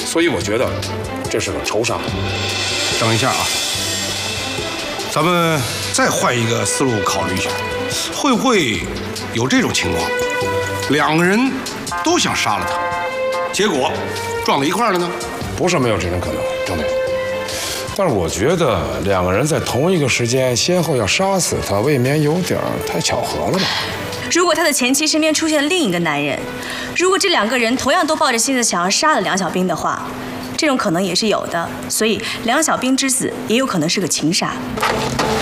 所以我觉得这是个仇杀。 等一下啊，咱们再换一个思路考虑一下，会不会有这种情况？两个人都想杀了他，结果撞到一块儿了呢？ 不是没有这种可能，郑队。但是我觉得两个人在同一个时间先后要杀死他，未免有点太巧合了吧？ 如果他的前妻身边出现了另一个男人，如果这两个人同样都抱着心思想要杀了梁小兵的话，这种可能也是有的。所以梁小兵之死也有可能是个情杀。